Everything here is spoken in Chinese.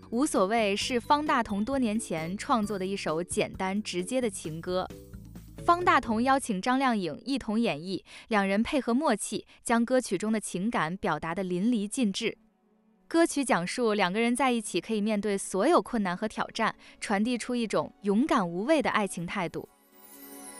无所谓是方大同多年前创作的一首简单直接的情歌。方大同邀请张靓颖一同演绎，两人配合默契，将歌曲中的情感表达得淋漓尽致。歌曲讲述两个人在一起可以面对所有困难和挑战，传递出一种勇敢无畏的爱情态度。